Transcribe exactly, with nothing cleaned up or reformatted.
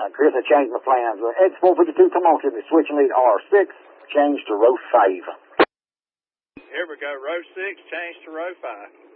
Uh, Chris, I changed my plans. Uh, X four fifty-two, come on to me. Switch and lead R six, change to row five. Here we go, row six, change to row five.